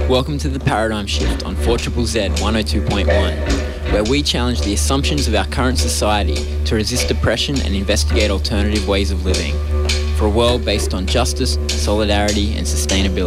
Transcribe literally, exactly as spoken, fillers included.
Welcome to The Paradigm Shift on four Z Z Z one oh two point one, where we challenge the assumptions of our current society to resist oppression and investigate alternative ways of living, for a world based on justice, solidarity and sustainability.